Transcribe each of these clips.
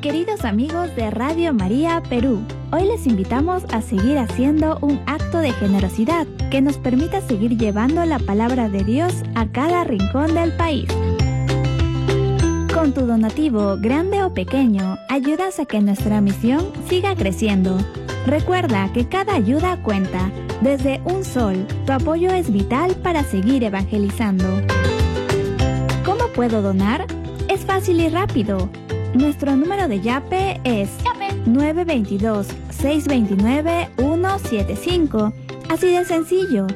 Queridos amigos de Radio María Perú, hoy les invitamos a seguir haciendo un acto de generosidad que nos permita seguir llevando la palabra de Dios a cada rincón del país. Con tu donativo, grande o pequeño, ayudas a que nuestra misión siga creciendo. Recuerda que cada ayuda cuenta. Desde un sol, tu apoyo es vital para seguir evangelizando. ¿Cómo puedo donar? Es fácil y rápido. Nuestro número de Yape es 922-629-175. Así de sencillo,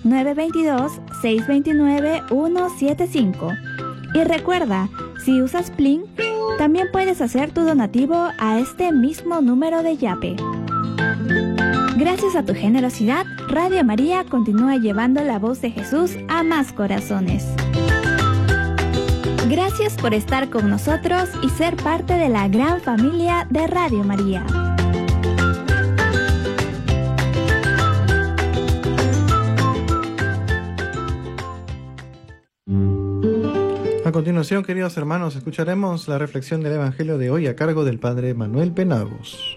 922-629-175. Y recuerda, si usas Plin, también puedes hacer tu donativo a este mismo número de Yape. Gracias a tu generosidad, Radio María continúa llevando la voz de Jesús a más corazones. Gracias por estar con nosotros y ser parte de la gran familia de Radio María. A continuación, queridos hermanos, escucharemos la reflexión del Evangelio de hoy a cargo del Padre Manuel Penagos.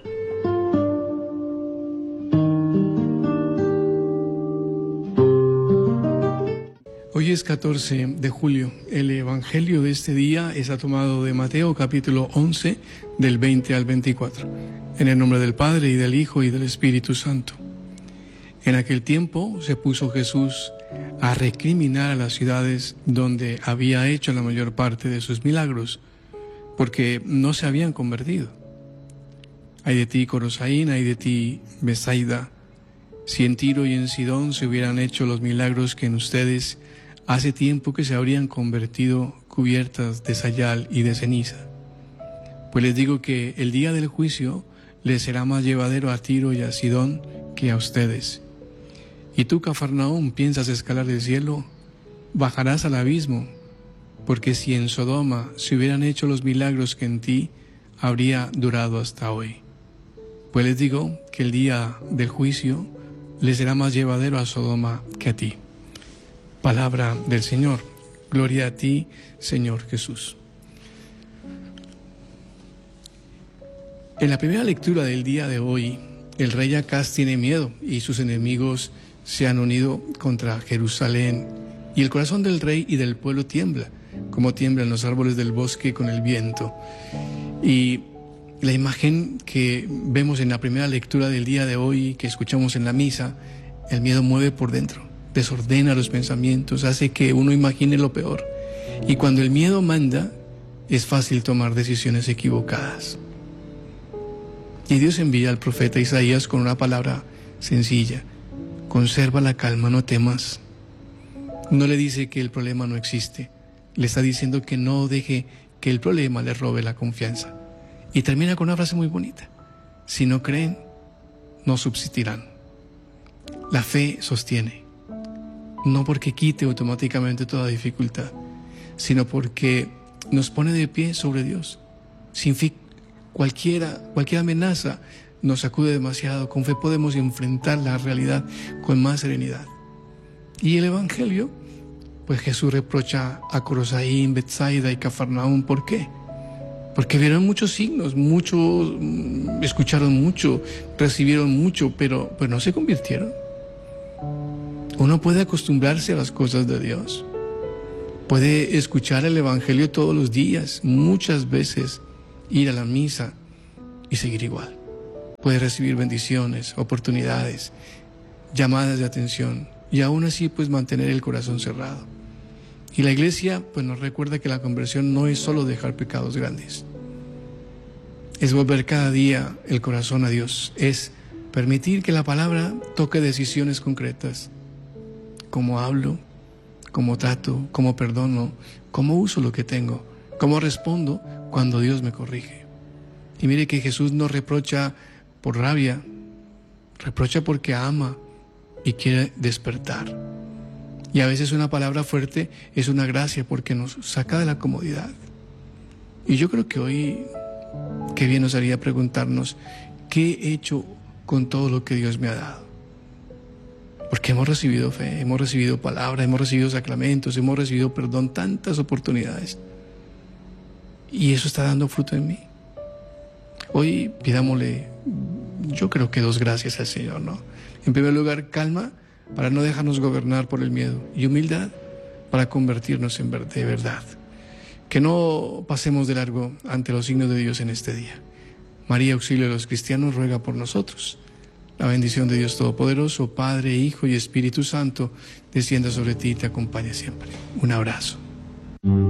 Hoy es 14 de julio. El Evangelio de este día está tomado de Mateo capítulo 11, del 20 al 24. En el nombre del Padre, y del Hijo, y del Espíritu Santo. En aquel tiempo se puso Jesús a recriminar a las ciudades donde había hecho la mayor parte de sus milagros, porque no se habían convertido. Ay de ti, Corosaín, ay de ti, Betsaida. Si en Tiro y en Sidón se hubieran hecho los milagros que en ustedes, hace tiempo que se habrían convertido cubiertas de sayal y de ceniza. Pues les digo que el día del juicio les será más llevadero a Tiro y a Sidón que a ustedes. Y tú, Cafarnaúm, piensas escalar el cielo, bajarás al abismo, porque si en Sodoma se hubieran hecho los milagros que en ti, habría durado hasta hoy. Pues les digo que el día del juicio les será más llevadero a Sodoma que a ti. Palabra del Señor. Gloria a ti, Señor Jesús. En la primera lectura del día de hoy, el rey Acaz tiene miedo y sus enemigos se han unido contra Jerusalén. Y el corazón del rey y del pueblo tiembla, como tiemblan los árboles del bosque con el viento. Y la imagen que vemos en la primera lectura del día de hoy, que escuchamos en la misa, el miedo mueve por dentro. Desordena los pensamientos, hace que uno imagine lo peor. Y cuando el miedo manda, es fácil tomar decisiones equivocadas. Y Dios envía al profeta Isaías con una palabra sencilla: conserva la calma, no temas. No le dice que el problema no existe, le está diciendo que no deje que el problema le robe la confianza. Y termina con una frase muy bonita: si no creen, no subsistirán. La fe sostiene. No porque quite automáticamente toda dificultad, sino porque nos pone de pie sobre Dios. Sin fe, cualquier amenaza nos sacude demasiado. Con fe podemos enfrentar la realidad con más serenidad. Y el Evangelio, pues Jesús reprocha a Corosaín, Betsaida y Cafarnaúm. ¿Por qué? Porque vieron muchos signos, muchos escucharon mucho, recibieron mucho, pero no se convirtieron. Uno puede acostumbrarse a las cosas de Dios. Puede escuchar el Evangelio todos los días, muchas veces, ir a la misa y seguir igual. Puede recibir bendiciones, oportunidades, llamadas de atención, y aún así pues mantener el corazón cerrado. Y la Iglesia pues nos recuerda que la conversión no es solo dejar pecados grandes. Es volver cada día el corazón a Dios. Es permitir que la palabra toque decisiones concretas. Cómo hablo, cómo trato, cómo perdono, cómo uso lo que tengo, cómo respondo cuando Dios me corrige. Y mire que Jesús no reprocha por rabia, reprocha porque ama y quiere despertar. Y a veces una palabra fuerte es una gracia porque nos saca de la comodidad. Y yo creo que hoy, qué bien nos haría preguntarnos: ¿qué he hecho con todo lo que Dios me ha dado? Porque hemos recibido fe, hemos recibido palabra, hemos recibido sacramentos, hemos recibido perdón, tantas oportunidades. Y eso está dando fruto en mí. Hoy pidámosle, yo creo que 2 gracias al Señor, ¿no? En primer lugar, calma para no dejarnos gobernar por el miedo, y humildad para convertirnos de verdad. Que no pasemos de largo ante los signos de Dios en este día. María, auxilio de los cristianos, ruega por nosotros. La bendición de Dios Todopoderoso, Padre, Hijo y Espíritu Santo, descienda sobre ti y te acompañe siempre. Un abrazo.